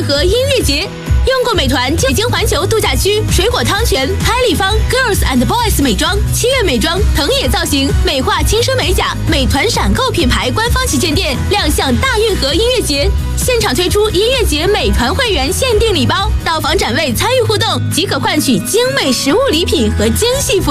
河音乐节。用过美团北京环球度假区、水果汤泉、拍立方、Girls and Boys 美妆、七月美妆、藤野造型、美化轻奢美甲、美团闪购品牌官方旗舰店亮相大运河音乐节，现场推出音乐节美团会员限定礼包，到访展位参与互动即可换取精美实物礼品和精细服。